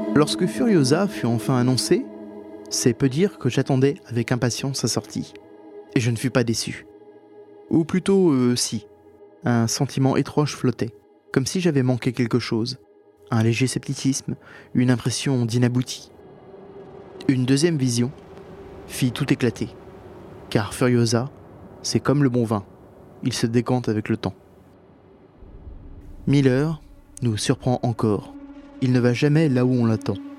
Lorsque Furiosa fut enfin annoncée, c'est peu dire que j'attendais avec impatience sa sortie. Et je ne fus pas déçu. Ou plutôt, si. Un sentiment étrange flottait, comme si j'avais manqué quelque chose. Un léger scepticisme, une impression d'inabouti. Une deuxième vision fit tout éclater. Car Furiosa, c'est comme le bon vin, il se décante avec le temps. Miller nous surprend encore. Il ne va jamais là où on l'attend.